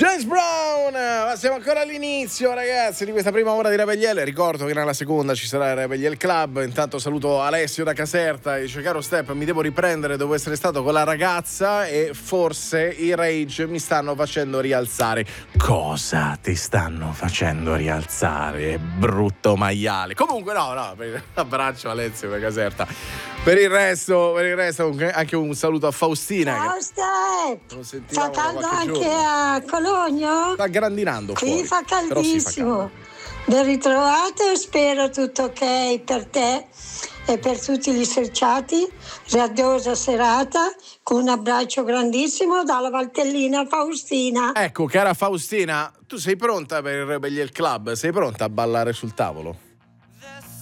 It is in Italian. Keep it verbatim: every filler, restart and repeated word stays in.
James Brown, ma siamo ancora all'inizio ragazzi di questa prima ora di Rebelliel. Ricordo che nella seconda ci sarà il Rebelliel Club. Intanto saluto Alessio da Caserta e dice: caro Step, mi devo riprendere, devo essere stato con la ragazza e forse i rage mi stanno facendo rialzare. Cosa ti stanno facendo rialzare, brutto maiale? Comunque no, no, abbraccio Alessio da Caserta. Per il resto, per il resto anche un saluto a Faustina. Ciao Step, fa caldo anche giorno. a Cologno? Sta grandinando Qui fuori, fa caldissimo. Fa ben ritrovato, spero tutto ok per te e per tutti gli sfrecciati. Radiosa serata con un abbraccio grandissimo dalla Valtellina Faustina. Ecco, cara Faustina, tu sei pronta per il Rebelliel Club? Sei pronta a ballare sul tavolo?